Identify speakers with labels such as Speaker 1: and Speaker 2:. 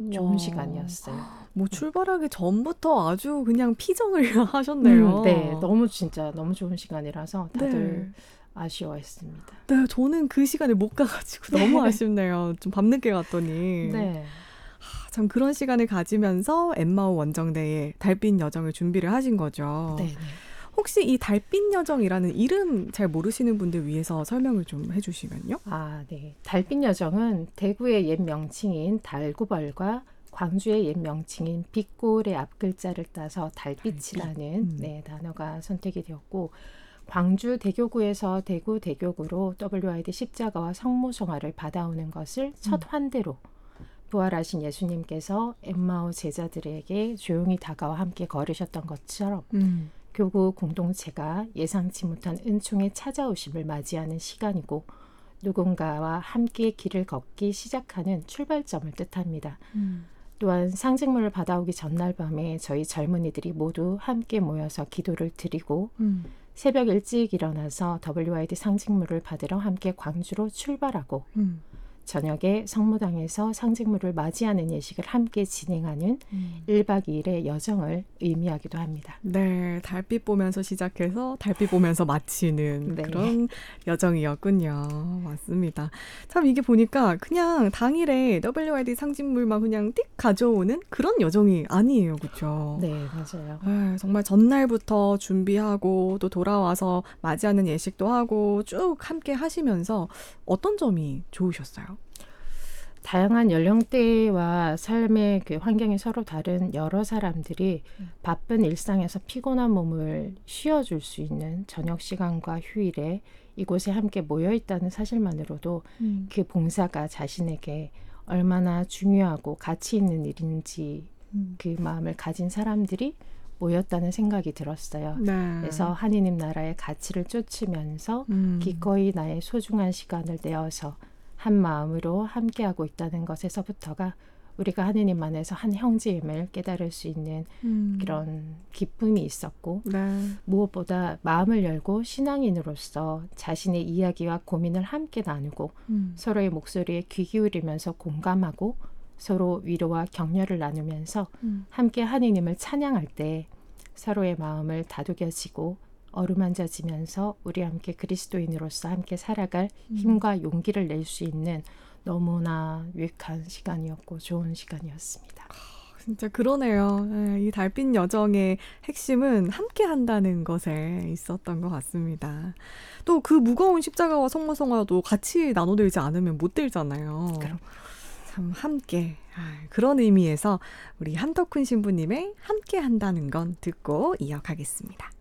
Speaker 1: 좋은
Speaker 2: 와.
Speaker 1: 시간이었어요.
Speaker 2: 뭐 출발하기 전부터 아주 그냥 피정을 하셨네요.
Speaker 1: 네, 너무 진짜 너무 좋은 시간이라서 다들
Speaker 2: 네.
Speaker 1: 아쉬워했습니다.
Speaker 2: 네, 저는 그 시간에 못 가가지고 너무 아쉽네요. 좀 밤늦게 갔더니.
Speaker 1: 네.
Speaker 2: 참 그런 시간을 가지면서 엠마오 원정대의 달빛 여정을 준비를 하신 거죠.
Speaker 1: 네.
Speaker 2: 혹시 이 달빛 여정이라는 이름 잘 모르시는 분들 위해서 설명을 좀 해주시면요.
Speaker 1: 아, 네. 달빛 여정은 대구의 옛 명칭인 달구벌과 광주의 옛 명칭인 빛골의 앞글자를 따서 달빛이라는 네, 단어가 선택이 되었고 광주 대교구에서 대구 대교구로 WID 십자가와 성모성화를 받아오는 것을 첫 환대로 부활하신 예수님께서 엠마오 제자들에게 조용히 다가와 함께 걸으셨던 것처럼 교구 공동체가 예상치 못한 은총의 찾아오심을 맞이하는 시간이고 누군가와 함께 길을 걷기 시작하는 출발점을 뜻합니다. 또한 상징물을 받아오기 전날 밤에 저희 젊은이들이 모두 함께 모여서 기도를 드리고 새벽 일찍 일어나서 WID 상징물을 받으러 함께 광주로 출발하고 저녁에 성모당에서 상징물을 맞이하는 예식을 함께 진행하는 1박 2일의 여정을 의미하기도 합니다.
Speaker 2: 네, 달빛 보면서 시작해서 달빛 보면서 마치는
Speaker 1: 네.
Speaker 2: 그런 여정이었군요. 맞습니다. 참 이게 보니까 그냥 당일에 WID 상징물만 그냥 띡 가져오는 그런 여정이 아니에요. 그렇죠?
Speaker 1: 네, 맞아요.
Speaker 2: 정말 전날부터 준비하고 또 돌아와서 맞이하는 예식도 하고 쭉 함께 하시면서 어떤 점이 좋으셨어요?
Speaker 1: 다양한 연령대와 삶의 그 환경이 서로 다른 여러 사람들이 바쁜 일상에서 피곤한 몸을 쉬어줄 수 있는 저녁 시간과 휴일에 이곳에 함께 모여 있다는 사실만으로도 그 봉사가 자신에게 얼마나 중요하고 가치 있는 일인지 그 마음을 가진 사람들이 모였다는 생각이 들었어요.
Speaker 2: 네.
Speaker 1: 그래서 하느님 나라의 가치를 쫓으면서 기꺼이 나의 소중한 시간을 내어서 한 마음으로 함께하고 있다는 것에서부터가 우리가 하느님 안에서 한 형제임을 깨달을 수 있는 그런 기쁨이 있었고
Speaker 2: 네.
Speaker 1: 무엇보다 마음을 열고 신앙인으로서 자신의 이야기와 고민을 함께 나누고 서로의 목소리에 귀 기울이면서 공감하고 서로 위로와 격려를 나누면서 함께 하느님을 찬양할 때 서로의 마음을 다독여지고 어루만져지면서 우리 함께 그리스도인으로서 함께 살아갈 힘과 용기를 낼 수 있는 너무나 유익한 시간이었고 좋은 시간이었습니다.
Speaker 2: 진짜 그러네요. 이 달빛 여정의 핵심은 함께 한다는 것에 있었던 것 같습니다. 또 그 무거운 십자가와 성모성화도 같이 나눠들지 않으면 못 들잖아요.
Speaker 1: 그럼.
Speaker 2: 참 함께 그런 의미에서 우리 한덕훈 신부님의 함께 한다는 건 듣고 이어가겠습니다.